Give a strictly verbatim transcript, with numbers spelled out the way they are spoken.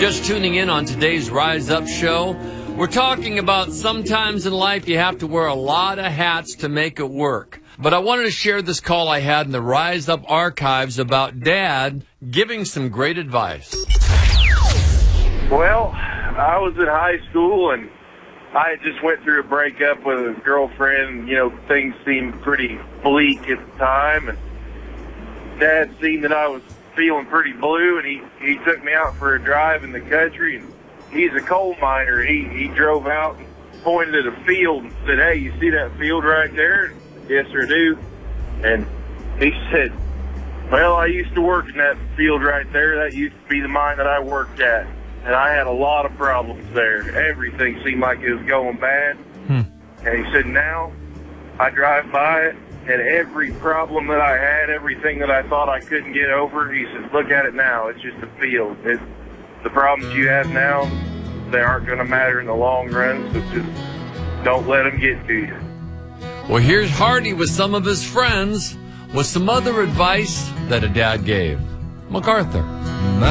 just tuning in on today's Rise Up show, we're talking about sometimes in life you have to wear a lot of hats to make it work. But I wanted to share this call I had in the Rise Up archives about Dad giving some great advice. Well, I was in high school and I just went through a breakup with a girlfriend. You know, things seemed pretty bleak at the time, and Dad seen that I was feeling pretty blue, and he, he took me out for a drive in the country, and he's a coal miner. He, he drove out and pointed at a field and said, "Hey, you see that field right there?" "Yes, sir, I do." And he said, "Well, I used to work in that field right there. That used to be the mine that I worked at. And I had a lot of problems there. Everything seemed like it was going bad." Hmm. And he said, "Now I drive by it, and every problem that I had, everything that I thought I couldn't get over," he says, "look at it now. It's just a field. It, the problems you have now, they aren't going to matter in the long run, so just don't let them get to you." Well, here's Hardy with some of his friends with some other advice that a dad gave. MacArthur.